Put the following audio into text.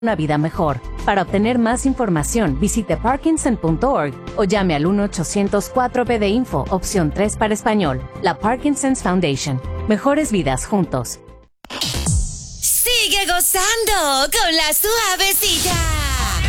una vida mejor. Para obtener más información, visite parkinson.org o llame al 1-800-4PD-INFO, opción 3 para español. La Parkinson's Foundation. Mejores vidas juntos. Sigue gozando con la suavecita.